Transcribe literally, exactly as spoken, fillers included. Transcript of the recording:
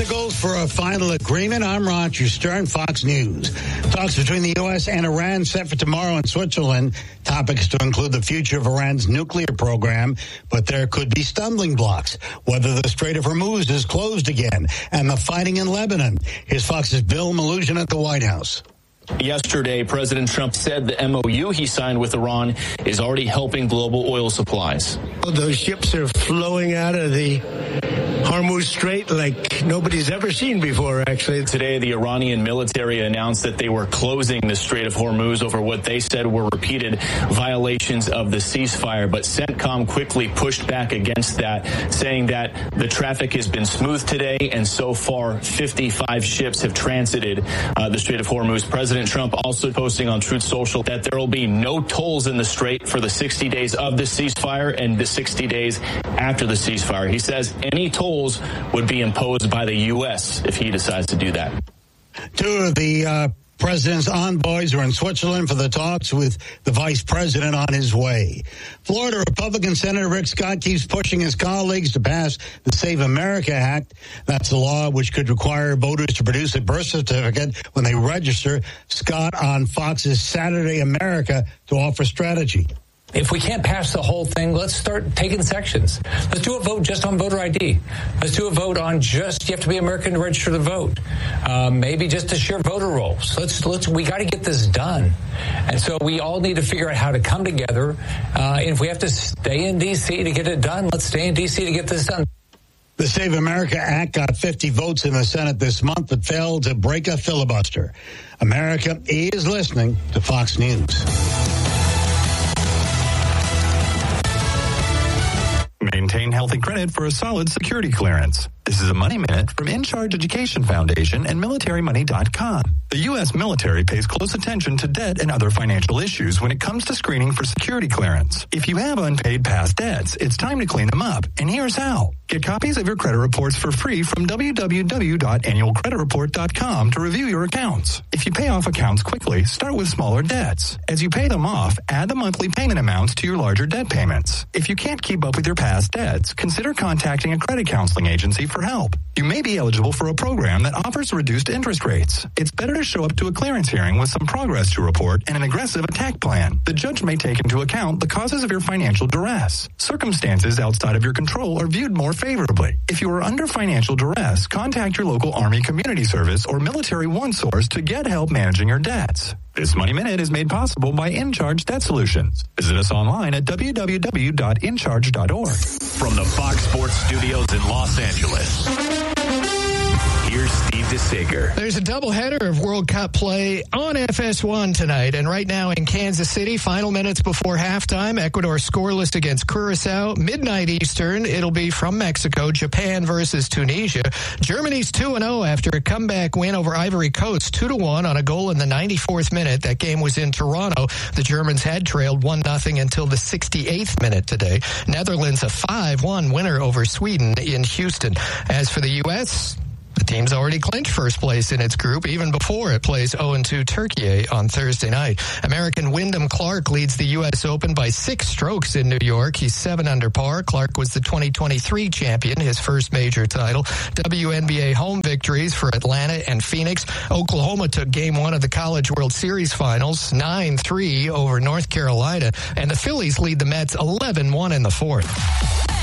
obstacles for a final agreement. I'm Roger Stern, Fox News. Talks between the U S and Iran set for tomorrow in Switzerland. Topics to include the future of Iran's nuclear program, but there could be stumbling blocks. Whether the Strait of Hormuz is closed again, and the fighting in Lebanon. Here's Fox's Bill Malugin at the White House. Yesterday, President Trump said the M O U he signed with Iran is already helping global oil supplies. Those ships are flowing out of the Hormuz Strait like nobody's ever seen before, actually. Today, the Iranian military announced that they were closing the Strait of Hormuz over what they said were repeated violations of the ceasefire. But CENTCOM quickly pushed back against that, saying that the traffic has been smooth today, and so far, fifty-five ships have transited uh, the Strait of Hormuz. President Trump also posting on Truth Social that there will be no tolls in the Strait for the sixty days of the ceasefire and the sixty days after the ceasefire. He says any tolls would be imposed by the U S if he decides to do that. Two of the uh, president's envoys are in Switzerland for the talks, with the vice president on his way. Florida Republican Senator Rick Scott keeps pushing his colleagues to pass the Save America Act. That's the law which could require voters to produce a birth certificate when they register. Scott on Fox's Saturday America to offer strategy. If we can't pass the whole thing, let's start taking sections. Let's do a vote just on voter I D. Let's do a vote on just, you have to be American to register to vote. Uh, maybe just a shared voter rolls. Let's, let's, we got to get this done. And so we all need to figure out how to come together. Uh, and if we have to stay in D C to get it done, let's stay in D C to get this done. The Save America Act got fifty votes in the Senate this month, but failed to break a filibuster. America is listening to Fox News. Maintain healthy credit for a solid security clearance. This is a Money Minute from In Charge Education Foundation and military money dot com. The U S military pays close attention to debt and other financial issues when it comes to screening for security clearance. If you have unpaid past debts, it's time to clean them up, and here's how. Get copies of your credit reports for free from w w w dot annual credit report dot com to review your accounts. If you pay off accounts quickly, start with smaller debts. As you pay them off, add the monthly payment amounts to your larger debt payments. If you can't keep up with your past debts, consider contacting a credit counseling agency for help. You may be eligible for a program that offers reduced interest rates. It's better to show up to a clearance hearing with some progress to report and an aggressive attack plan. The judge may take into account the causes of your financial duress. Circumstances outside of your control are viewed more favorably. If you are under financial duress, contact your local Army Community Service or Military One Source to get help managing your debts. This Money Minute is made possible by In Charge Debt Solutions. Visit us online at w w w dot in charge dot org. From the Fox Sports Studios in Los Angeles, here's Steve DeSager. There's a doubleheader of World Cup play on F S one tonight, and right now in Kansas City, final minutes before halftime, Ecuador scoreless against Curacao. Midnight Eastern, it'll be from Mexico, Japan versus Tunisia. Germany's two and oh after a comeback win over Ivory Coast, two to one on a goal in the ninety-fourth minute. That game was in Toronto. The Germans had trailed one nothing until the sixty-eighth minute today. Netherlands a five one winner over Sweden in Houston. As for the U S, the team's already clinched first place in its group even before it plays oh and two Turkey on Thursday night. American Wyndham Clark leads the U S Open by six strokes in New York. He's seven under par. Clark was the twenty twenty-three champion, his first major title. W N B A home victories for Atlanta and Phoenix. Oklahoma took game one of the College World Series finals, nine three over North Carolina. And the Phillies lead the Mets eleven one in the fourth.